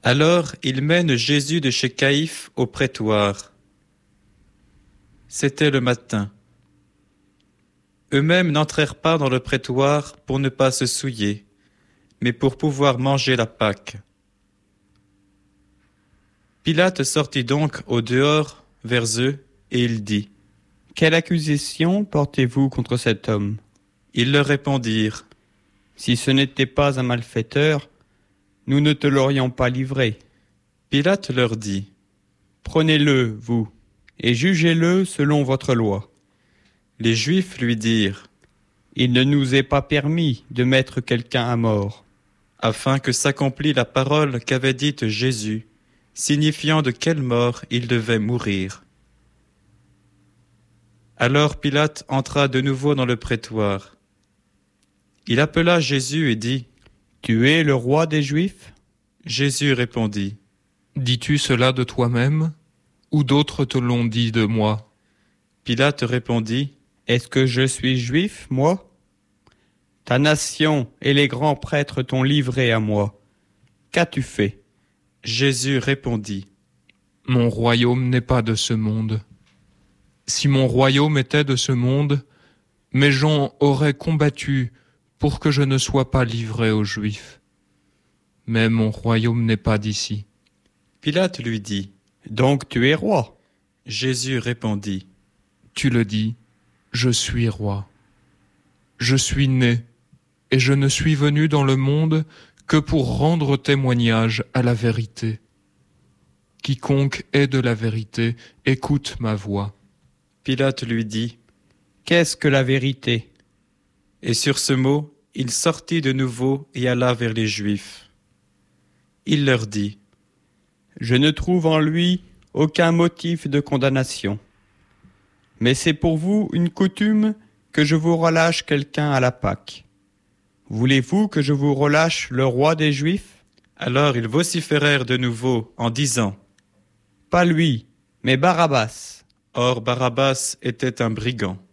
Alors ils mènent Jésus de chez Caïphe au prétoire. C'était le matin. Eux-mêmes n'entrèrent pas dans le prétoire pour ne pas se souiller, mais pour pouvoir manger la Pâque. Pilate sortit donc au dehors vers eux, et il dit : Quelle accusation portez-vous contre cet homme ? Ils leur répondirent : Si ce n'était pas un malfaiteur, nous ne te l'aurions pas livré. Pilate leur dit : Prenez-le, vous, et jugez-le selon votre loi. Les Juifs lui dirent : Il ne nous est pas permis de mettre quelqu'un à mort. afin que s'accomplît la parole qu'avait dite Jésus, signifiant de quelle mort il devait mourir. Alors Pilate entra de nouveau dans le prétoire. Il appela Jésus et dit : Tu es le roi des Juifs ? Jésus répondit : Dis-tu cela de toi-même, ou d'autres te l'ont dit de moi ? Pilate répondit : Est-ce que je suis juif, moi ? Ta nation et les grands prêtres t'ont livré à moi. Qu'as-tu fait ? Jésus répondit : Mon royaume n'est pas de ce monde. Si mon royaume était de ce monde, mes gens auraient combattu pour que je ne sois pas livré aux Juifs. Mais mon royaume n'est pas d'ici. Pilate lui dit : Donc tu es roi ? Jésus répondit : Tu le dis, je suis roi. Je suis né, et je ne suis venu dans le monde que pour rendre témoignage à la vérité. Quiconque est de la vérité, écoute ma voix. Pilate lui dit : Qu'est-ce que la vérité ? Et sur ce mot, il sortit de nouveau et alla vers les Juifs. Il leur dit : Je ne trouve en lui aucun motif de condamnation. Mais c'est pour vous une coutume que je vous relâche quelqu'un à la Pâque. Voulez-vous que je vous relâche le roi des Juifs ? Alors ils vociférèrent de nouveau en disant : Pas lui, mais Barabbas. Or Barabbas était un brigand.